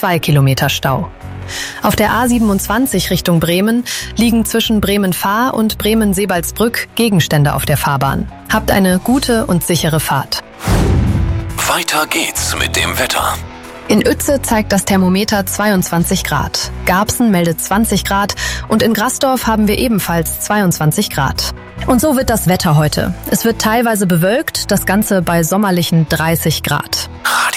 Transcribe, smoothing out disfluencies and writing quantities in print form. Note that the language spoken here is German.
2 Kilometer Stau. Auf der A27 Richtung Bremen liegen zwischen Bremen-Fahr und Bremen-Sebalsbrück Gegenstände auf der Fahrbahn. Habt eine gute und sichere Fahrt. Weiter geht's mit dem Wetter. In Uetze zeigt das Thermometer 22 Grad. Garbsen meldet 20 Grad und in Grasdorf haben wir ebenfalls 22 Grad. Und so wird das Wetter heute. Es wird teilweise bewölkt, das Ganze bei sommerlichen 30 Grad.